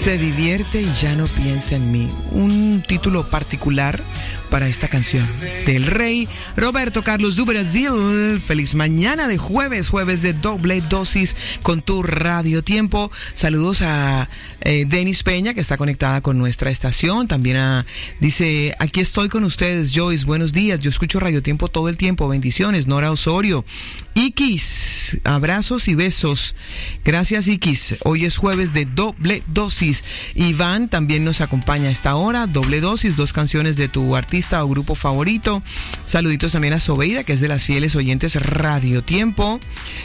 Se divierte y ya no piensa en mí. Un título particular para esta canción del rey Roberto Carlos do Brasil. Feliz mañana de jueves de doble dosis con tu Radio Tiempo. Saludos a Denis Peña, que está conectada con nuestra estación. También dice, aquí estoy con ustedes, Joyce, buenos días. Yo escucho Radio Tiempo todo el tiempo. Bendiciones, Nora Osorio. Iquis, abrazos y besos. Gracias, Iquis. Hoy es jueves de doble dosis. Iván también nos acompaña a esta hora. Doble dosis, 2 canciones de tu artista o grupo favorito. Saluditos también a Sobeida, que es de las fieles oyentes Radio Tiempo.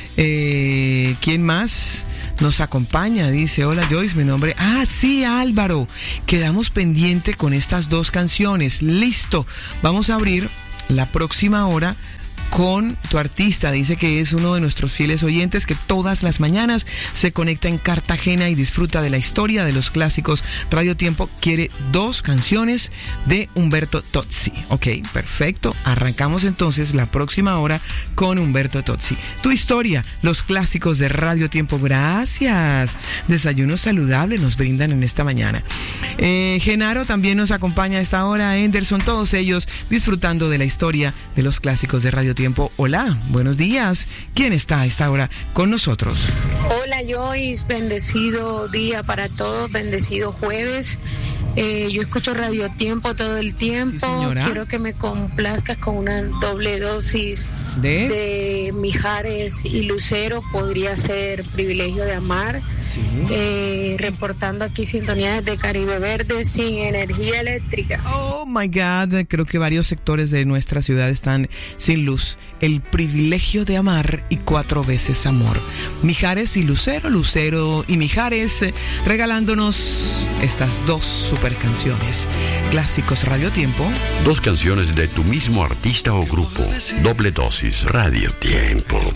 ¿Quién más nos acompaña? Dice, hola Joyce, mi nombre... sí, Álvaro. Quedamos pendiente con estas 2 canciones. Listo. Vamos a abrir la próxima hora con tu artista. Dice que es uno de nuestros fieles oyentes que todas las mañanas se conecta en Cartagena y disfruta de la historia de los clásicos. Radio Tiempo quiere 2 canciones de Humberto Tozzi. Ok, perfecto. Arrancamos entonces la próxima hora con Humberto Tozzi. Tu historia, los clásicos de Radio Tiempo. Gracias. Desayuno saludable nos brindan en esta mañana. Genaro también nos acompaña a esta hora. Anderson, todos ellos disfrutando de la historia de los clásicos de Radio Tiempo. Hola, buenos días. ¿Quién está a esta hora con nosotros? Hola Joyce, bendecido día para todos, bendecido jueves. Yo escucho Radio Tiempo todo el tiempo. Sí, señora. Quiero que me complazcas con una doble dosis de Mijares y Lucero. Podría ser Privilegio de Amar. Sí. Reportando aquí sintonía desde Caribe Verde sin energía eléctrica. Oh my God, creo que varios sectores de nuestra ciudad están sin luz. El Privilegio de Amar y 4 veces Amor. Mijares y Lucero, Lucero y Mijares, regalándonos estas 2 super canciones. Clásicos Radio Tiempo. 2 canciones de tu mismo artista o grupo. Doble dosis Radio Tiempo.